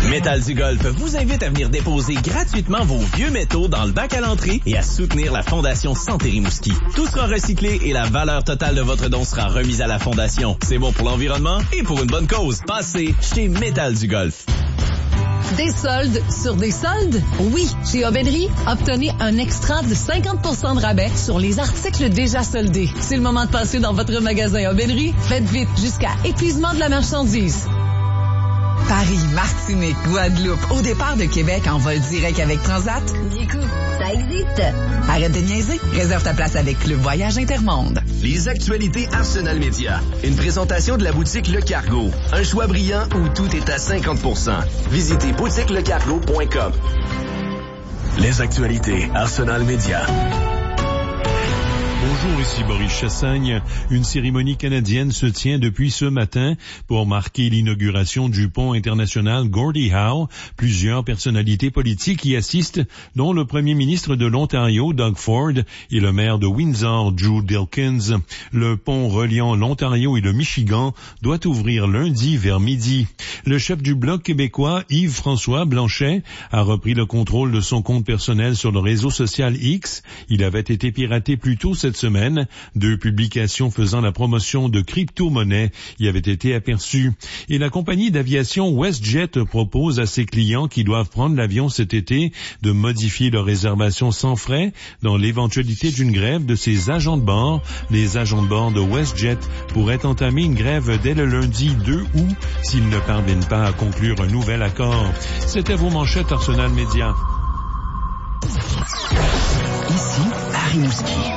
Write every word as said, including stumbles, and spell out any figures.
Métal du Golf vous invite à venir déposer gratuitement vos vieux métaux dans le bac à l'entrée et à soutenir la Fondation Santé Rimouski. Tout sera recyclé et la valeur totale de votre don sera remise à la Fondation. C'est bon pour l'environnement et pour une bonne cause. Passez chez Métal du Golf. Des soldes sur des soldes? Oui, chez Aubainerie, obtenez un extra de cinquante pour cent de rabais sur les articles déjà soldés. C'est le moment de passer dans votre magasin Aubainerie. Faites vite jusqu'à épuisement de la marchandise. Paris, Martinique, Guadeloupe, au départ de Québec en vol direct avec Transat. Du coup, ça existe. Arrête de niaiser, réserve ta place avec Club Voyage Intermonde. Les actualités Arsenal Média. Une présentation de la boutique Le Cargo. Un choix brillant où tout est à cinquante pour cent. Visitez boutique le cargo point com. Les actualités Arsenal Média. Bonjour, ici Boris Chassagne. Une cérémonie canadienne se tient depuis ce matin pour marquer l'inauguration du pont international Gordie Howe. Plusieurs personnalités politiques y assistent, dont le premier ministre de l'Ontario, Doug Ford, et le maire de Windsor, Drew Dilkins. Le pont reliant l'Ontario et le Michigan doit ouvrir lundi vers midi. Le chef du Bloc québécois, Yves-François Blanchet, a repris le contrôle de son compte personnel sur le réseau social X. Il avait été piraté plus tôt cette semaine. Deux publications faisant la promotion de crypto-monnaies y avaient été aperçues. Et la compagnie d'aviation WestJet propose à ses clients qui doivent prendre l'avion cet été de modifier leur réservation sans frais dans l'éventualité d'une grève de ses agents de bord. Les agents de bord de WestJet pourraient entamer une grève dès le lundi deux août s'ils ne parviennent pas à conclure un nouvel accord. C'était vos manchettes Arsenal Média. Ici, à Rimouski.